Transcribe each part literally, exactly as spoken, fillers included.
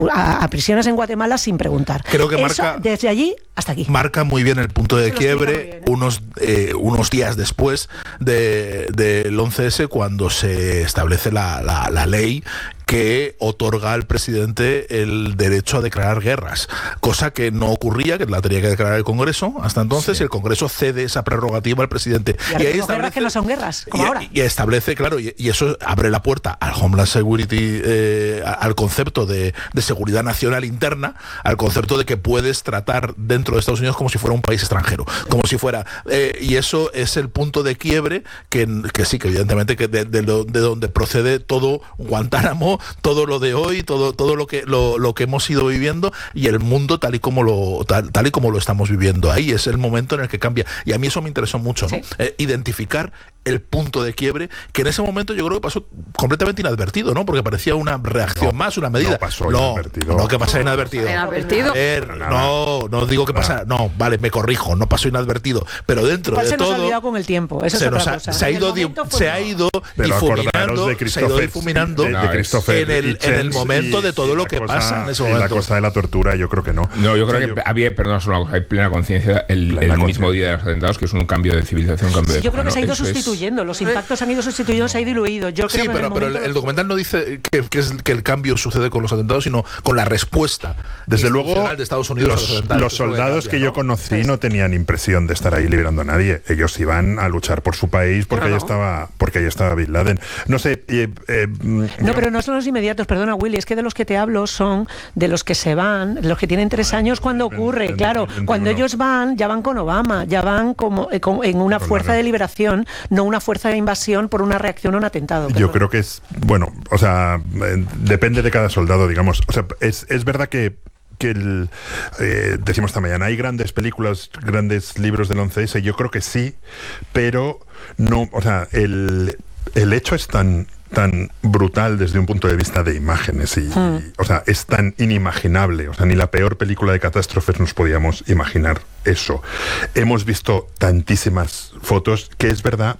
a, a prisiones en Guatemala sin preguntar. Creo que Eso, marca, desde allí hasta aquí. Marca muy bien el punto de Se quiebre bien, ¿eh? unos, eh, unos días después de, del once ese, cuando se establece la, la, la ley que otorga al presidente el derecho a declarar guerras, cosa que no ocurría, que la tenía que declarar el Congreso hasta entonces, sí. Y el Congreso cede esa prerrogativa al presidente. Y, y ahí establece guerras que no son guerras, como y, ahora. Y establece, claro, y, y eso abre la puerta al Homeland Security, eh, al concepto de, de seguridad nacional interna, al concepto de que puedes tratar dentro de Estados Unidos como si fuera un país extranjero, como si fuera, eh, y eso es el punto de quiebre que, que sí, que evidentemente que de, de, lo, de donde procede todo Guantánamo, todo lo de hoy, todo todo lo que lo, lo que hemos ido viviendo y el mundo tal y como lo tal, tal y como lo estamos viviendo ahí. Es el momento en el que cambia. Y a mí eso me interesó mucho, ¿no? Sí. Eh, identificar el punto de quiebre, que en ese momento yo creo que pasó completamente inadvertido, ¿no? Porque parecía una reacción no, más, una medida. No pasó no, inadvertido. No, que pasara inadvertido. ¿Inadvertido? Ver, no, no digo que pasara. No, vale, me corrijo, no pasó inadvertido. Pero dentro de se todo... se nos ha olvidado con el tiempo. Eso se, es otra ha, cosa. se ha ido, di, se ha ido difuminando, de se ha ido difuminando de, de en, el, en el momento y, de todo lo que cosa, pasa en ese momento. La cosa de la tortura, yo creo que no. No, yo creo o sea, que yo, había, perdón, solo hay plena conciencia el, el mismo día de los atentados, que es un cambio de civilización, un cambio sí, de... Yo creo que se ha ido Eso sustituyendo, es... los impactos han ido sustituyendo, se ha diluido. Yo creo sí, que pero, el pero momento... el, el documental no dice que, que, es, que el cambio sucede con los atentados, sino con la respuesta. Desde luego, de Estados Unidos los, a los, atentados, los soldados que, cambia, que yo ¿no? conocí no tenían impresión de estar ahí liberando a nadie. Ellos iban a luchar por su país porque ahí no. estaba porque ahí estaba Bin Laden. No sé. Eh, eh, no, pero no son los inmediatos, perdona, Willy, es que de los que te hablo son de los que se van, de los que tienen tres años cuando ocurre. En, claro, en, en, cuando en ellos van, ya van con Obama, ya van como eh, con, en una fuerza de liberación, no una fuerza de invasión por una reacción a un atentado. Yo perdón. creo que es, bueno, o sea, eh, depende de cada soldado, digamos. O sea, es, es verdad que que el, eh, decimos esta mañana, hay grandes películas, grandes libros del once ese, yo creo que sí, pero no, o sea, el, el hecho es tan tan brutal desde un punto de vista de imágenes y, mm. y, o sea, es tan inimaginable, o sea, ni la peor película de catástrofes nos podíamos imaginar eso. Hemos visto tantísimas fotos que es verdad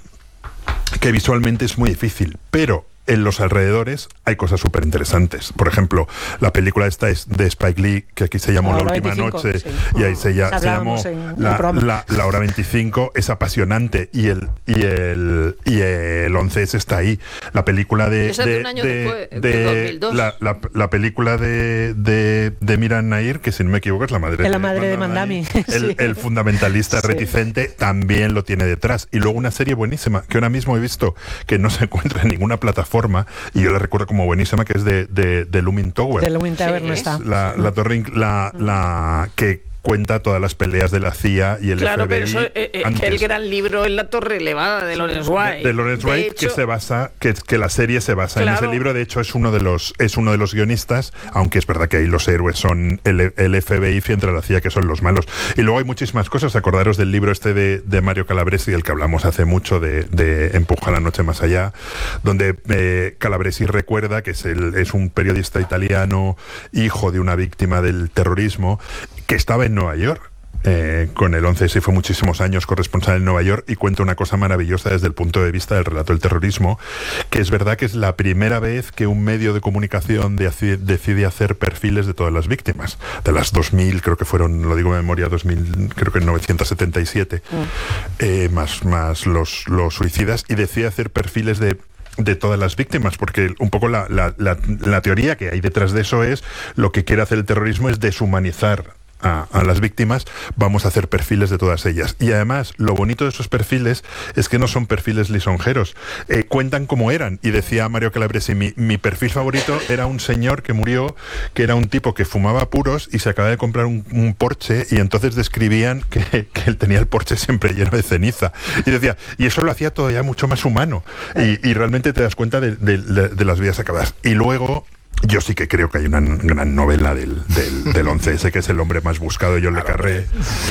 que visualmente es muy difícil, pero en los alrededores hay cosas súper interesantes. Por ejemplo, la película esta es de Spike Lee, que aquí se llamó La, la Última Noche, sí. y ahí se, ya, se llamó la, la, la Hora veinticinco, es apasionante, y el y el y el once ese está ahí. La película de, Esa de, de, un año de, después, de, de dos mil dos. La, la, la película de, de, de Miran Nair, que si no me equivoco es la madre, de, la madre de Mandami. De Mandami. El, sí. el fundamentalista sí. reticente también lo tiene detrás. Y luego una serie buenísima, que ahora mismo he visto que no se encuentra en ninguna plataforma, y yo la recuerdo como buenísima, que es de, de, de Looming Tower. De Looming Tower sí. no está. La, la torre, la, la que cuenta todas las peleas de la C I A y el claro, F B I. Claro, pero eso, eh, el gran libro es La Torre Elevada de Lawrence White. De, de Lawrence White, hecho, que se basa, que, que la serie se basa claro. en ese libro. De hecho, es uno de los es uno de los guionistas, aunque es verdad que ahí los héroes son el, el F B I frente a la C I A, que son los malos. Y luego hay muchísimas cosas. Acordaros del libro este de, de Mario Calabresi, del que hablamos hace mucho, de, de Empuja la noche más allá, donde eh, Calabresi recuerda que es, el, es un periodista italiano, hijo de una víctima del terrorismo, que estaba en Nueva York. Eh, con el once ese, fue muchísimos años corresponsal en Nueva York, y cuenta una cosa maravillosa desde el punto de vista del relato del terrorismo, que es verdad que es la primera vez que un medio de comunicación de, decide hacer perfiles de todas las víctimas, de las dos mil, creo que fueron, lo digo de memoria, dos mil, creo que en novecientos setenta y siete, mm. eh, más, más los, los suicidas, y decide hacer perfiles de de todas las víctimas, porque un poco la, la, la, la teoría que hay detrás de eso es, lo que quiere hacer el terrorismo es deshumanizar A, a las víctimas, vamos a hacer perfiles de todas ellas. Y además, lo bonito de esos perfiles es que no son perfiles lisonjeros, eh, cuentan cómo eran. Y decía Mario Calabresi, mi, mi perfil favorito era un señor que murió, que era un tipo que fumaba puros y se acaba de comprar un, un Porsche, y entonces describían que, que él tenía el Porsche siempre lleno de ceniza. Y decía, y eso lo hacía todavía mucho más humano. Y, y realmente te das cuenta de, de, de, de las vidas acabadas. Y luego, yo sí que creo que hay una gran novela del, del, del once ese, que es El hombre más buscado, John le Carré.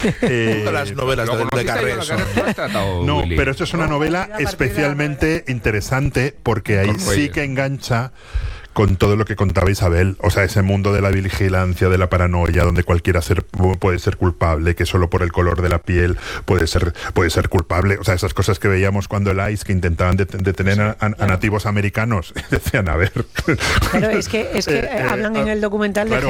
Eh, de las novelas de Le Carré. No, pero esto es una novela especialmente interesante, porque ahí sí que engancha con todo lo que contaba Isabel, o sea, ese mundo de la vigilancia, de la paranoia, donde cualquiera ser, puede ser culpable, que solo por el color de la piel puede ser, puede ser culpable, o sea, esas cosas que veíamos cuando el ICE, que intentaban detener a, a, a nativos americanos, decían, a ver... Pero es que, es que eh, hablan eh, en el documental de... Claro,